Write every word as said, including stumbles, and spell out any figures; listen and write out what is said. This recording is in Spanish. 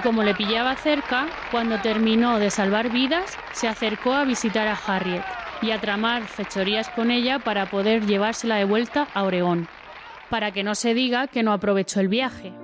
como le pillaba cerca, cuando terminó de salvar vidas, se acercó a visitar a Harriet y a tramar fechorías con ella para poder llevársela de vuelta a Oregón, para que no se diga que no aprovechó el viaje.